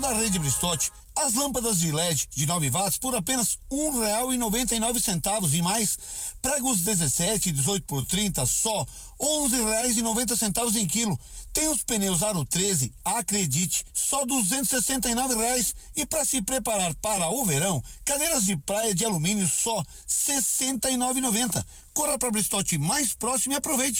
Da Rede Bristotti, as lâmpadas de LED de 9 watts por apenas R$1,99 e mais. Pregos 17 e 18 por 30 só R$11,90 em quilo. Tem os pneus Aro 13, acredite, só R$269. E para se preparar para o verão, cadeiras de praia de alumínio só R$69,90. Corra para Bristotti mais próximo e aproveite.